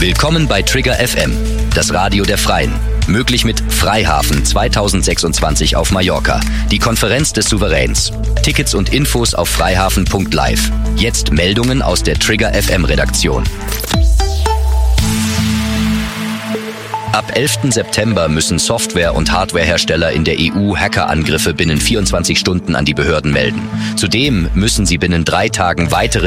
Willkommen bei Trigger FM, das Radio der Freien. Möglich mit Freihafen 2026 auf Mallorca, die Konferenz des Souveräns. Tickets und Infos auf freihafen.live. Jetzt Meldungen aus der Trigger FM Redaktion. Ab 11. September müssen Software- und Hardwarehersteller in der EU Hackerangriffe binnen 24 Stunden an die Behörden melden. Zudem müssen sie binnen 3 Tagen weitere